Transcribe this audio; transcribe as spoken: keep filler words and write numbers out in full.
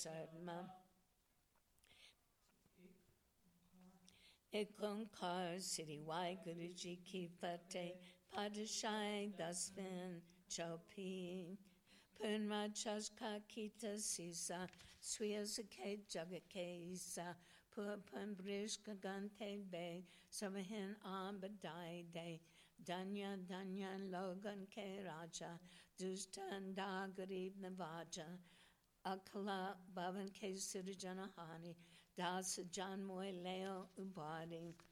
Sarma. एक ओंकार श्री वाहिगुरु जी की फतेह। पातशाही दसवें चौपी Punma chaska kita sisa Swiya sakhe jagake isa Purpun brishka gante be Savahin abadai de Danya danya logan ke raja Dustan da garib navaja Akala bhavan ke sirjanahani Das jan moy leo ubadi